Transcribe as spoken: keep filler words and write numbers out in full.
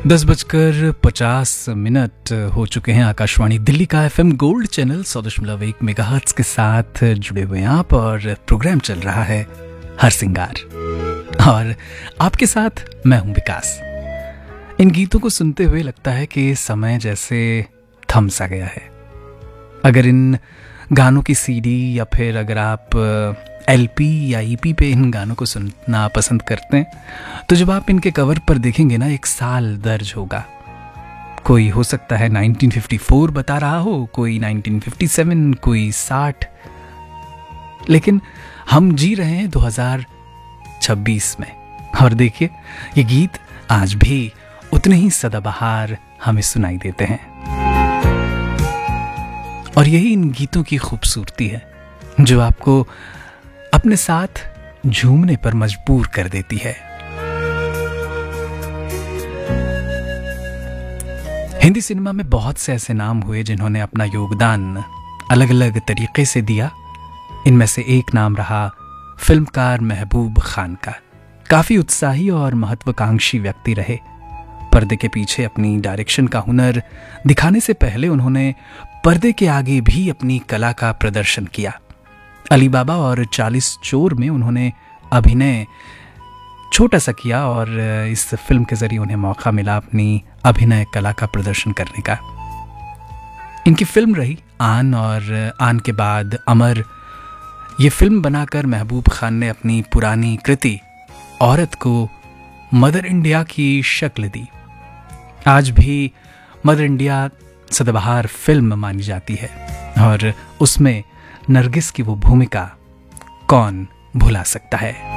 दस बजकर पचास मिनट हो चुके हैं। आकाशवाणी दिल्ली का एफएम गोल्ड चैनल सौ दशमलव एक मेगाहर्ट्ज के साथ जुड़े हुए हैं आप, और प्रोग्राम चल रहा है हर सिंगार, और आपके साथ मैं हूं विकास। इन गीतों को सुनते हुए लगता है कि समय जैसे थम सा गया है। अगर इन गानों की सीडी या फिर अगर आप एलपी या ईपी पे इन गानों को सुनना पसंद करते हैं तो जब आप इनके कवर पर देखेंगे ना, एक साल दर्ज होगा। कोई हो सकता है नाइनटीन फिफ्टी फोर बता रहा हो, कोई नाइनटीन फिफ्टी सेवन, कोई साठ, लेकिन हम जी रहे हैं दो हज़ार छब्बीस में, और देखिए ये गीत आज भी उतने ही सदाबहार हमें सुनाई देते हैं। और यही इन गीतों की खूबसूरती है जो आपको अपने साथ झूमने पर मजबूर कर देती है। हिंदी सिनेमा में बहुत से ऐसे नाम हुए जिन्होंने अपना योगदान अलग अलग तरीके से दिया। इनमें से एक नाम रहा फिल्मकार महबूब खान का। काफी उत्साही और महत्वाकांक्षी व्यक्ति रहे। पर्दे के पीछे अपनी डायरेक्शन का हुनर दिखाने से पहले उन्होंने पर्दे के आगे भी अपनी कला का प्रदर्शन किया। अली बाबा और चालीस चोर में उन्होंने अभिनय छोटा सा किया, और इस फिल्म के जरिए उन्हें मौका मिला अपनी अभिनय कला का प्रदर्शन करने का। इनकी फिल्म रही आन, और आन के बाद अमर। ये फिल्म बनाकर महबूब खान ने अपनी पुरानी कृति औरत को मदर इंडिया की शक्ल दी। आज भी मदर इंडिया सदाबहार फिल्म मानी जाती है, और उसमें नरगिस की वो भूमिका कौन भुला सकता है।